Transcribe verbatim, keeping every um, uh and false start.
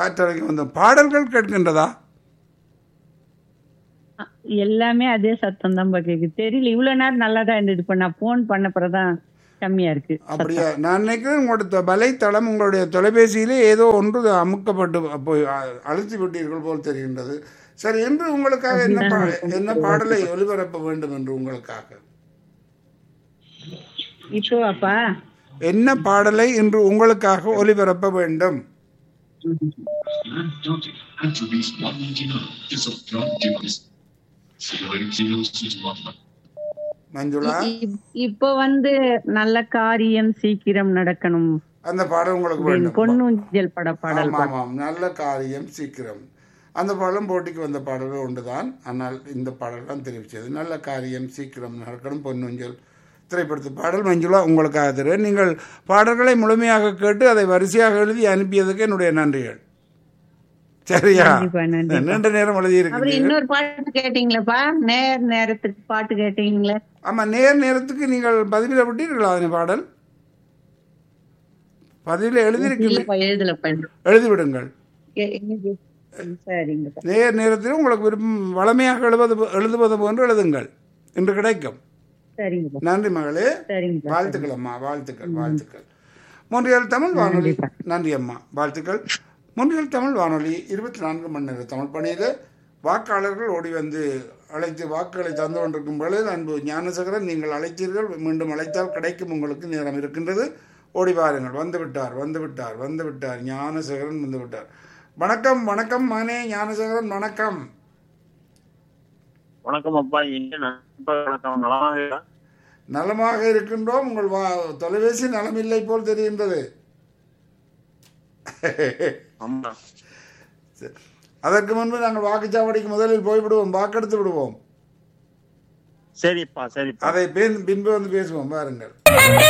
காற்றலைக்கு வந்த பாடல்கள் கேட்கின்றதா? எல்லாமே அதே சத்தம் தான் கேக்குது. தெரியல, இவ்வளவு நேரம் நல்லா தான் இருந்தது. இப்ப நான் போன் பண்ண பிறகுதான் கம்மியா இருக்கு. அப்படியா? நான் நினைக்கிறேன் உங்களுடைய வலைத்தளம் உங்களுடைய தொலைபேசியிலே ஏதோ ஒன்று அமுக்கப்பட்டு போய் அழுத்தி விட்டீர்கள் போல் தெரிகின்றது. சரி, என்று உங்களுக்காக என்ன பா- என்ன பாடலை ஒலிபரப்ப வேண்டும் என்று உங்களுக்காக இப்போ அப்பா என்ன பாடலை இன்று உங்களுக்காக ஒலிபரப்ப வேண்டும்? மஞ்சுளா, இப்- இப்போ வந்து நல்ல காரியம் சீக்கிரம் நடக்கணும் அந்த பாடல் உங்களுக்கு அப்படின்னு வேண்டும். பொன்னூஞ்சல் பட பாடல். ஆமாம், ஆமாம், நல்ல காரியம் சீக்கிரம். அந்த பாடலும் போட்டிக்கு வந்த பாடல்கள் ஒன்றுதான். ஆனால் இந்த பாடல் தான் தெரிவித்தது. நல்ல காரியம் சீக்கிரம் நடக்கணும் பொன்னூஞ்சல் திரைப்படத்து பாடல். மஞ்சுளா, உங்களுக்காக தருவேன். நீங்கள் பாடல்களை முழுமையாக கேட்டு அதை வரிசையாக எழுதி அனுப்பியதுக்கு என்னுடைய நன்றிகள். சரியா? கண்டிப்பா, நன்றி. நீண்ட நேரம் எழுதி அப்புறம் இருக்கிறீர்கள். இன்னொரு பாட்டு கேட்டீங்களப்பா, நேர் நேரத்துக்கு பாட்டு கேட்டீங்களே. ஆமா, நேர் நேரத்துக்கு நீங்கள் பதிவில் விட்டீர்களா? அதனை பாடல் பதிவில் எழுதியிருக்கீங்க, இல்லப்பா, எழுதலப்பா. எழுதிவிடுங்கள். எ- எங்க- சரிங்கப்பா. நேர் நேரத்தில் உங்களுக்கு விருப்பம் வளமையாக எழுவது எழுதுவது போன்று எழுதுங்கள், இன்று கிடைக்கும். சரிங்கப்பா, நன்றி மகளே, சரிங்கப்பா. வாழ்த்துக்கள் அம்மா, வாழ்த்துக்கள், வாழ்த்துக்கள். மூன்றியல் தமிழ் வானொலி. நன்றி அம்மா, வாழ்த்துக்கள். மூன்றியல் தமிழ் வானொலி இருபத்தி நான்கு மணி நேர தமிழ் பணியில் வாக்காளர்கள் ஓடி வந்து அழைத்து வாக்குகளை தந்து கொண்டிருக்கும் பொழுது அன்பு ஞானசேகரன், நீங்கள் அழைத்தீர்கள், மீண்டும் அழைத்தால் கிடைக்கும், உங்களுக்கு நேரம் இருக்கின்றது, ஓடி வாருங்கள். வந்து விட்டார், வந்து விட்டார், வந்து விட்டார், ஞானசேகரன் வந்து விட்டார். வணக்கம், வணக்கம் மகனே ஞானசேகரன், வணக்கம். வணக்கம் அப்பா. இனிய நண்பர் வணக்கம். நலமாக இருக்கா? நலமாக இருக்கின்றோம். உங்கள் வா தொலைபேசி நலமில்லை போல் தெரிகின்றது. ஆமா. அதற்கு முன்பு நாங்கள் வாக்குச்சாவடிக்கு முதலில் போய்விடுவோம், வாக்கெடுத்து விடுவோம். சரிப்பா, சரிப்பா. அதை பின்- பின்பு வந்து பேசுவோம். பாருங்கள்.